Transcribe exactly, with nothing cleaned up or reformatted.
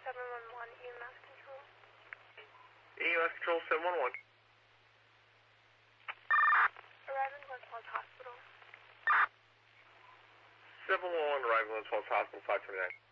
seven one one, E M S control. E M S control seven one one. Arriving Glen Falls Hospital. seven one one, arriving Glen Falls Hospital, five twenty-nine.